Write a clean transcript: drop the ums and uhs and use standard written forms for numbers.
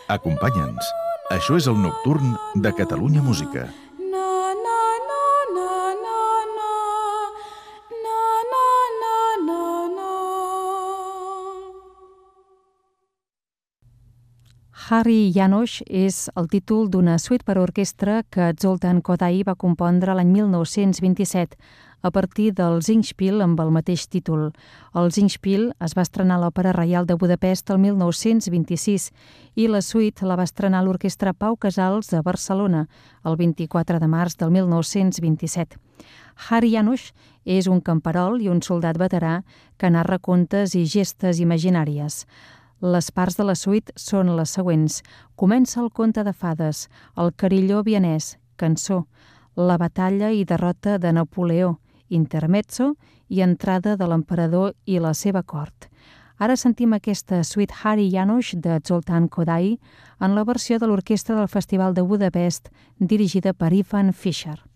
Acompanya'ns. Això és el Nocturn de Catalunya Música. Harry Janos és el títol d'una suite per a orquestra que Zoltán Kodály va compondre l'any 1927 a partir del Singspiel amb el mateix títol. El Singspiel es va estrenar a l'Òpera Reial de Budapest el 1926 i la suite la va estrenar l'Orquestra Pau Casals a Barcelona el 24 de març del 1927. Harry Janos és un camperol i un soldat veterà que narra contes i gestes imaginàries. Les parts de la suite són les següents. Comença el conte de fades, el carilló vienès, cançó, la batalla i derrota de Napoleó, intermezzo i entrada de l'emperador i la seva cort. Ara sentim aquesta suite Harry Janos de Zoltán Kodály en la versió de l'orquestra del Festival de Budapest dirigida per Ivan Fischer.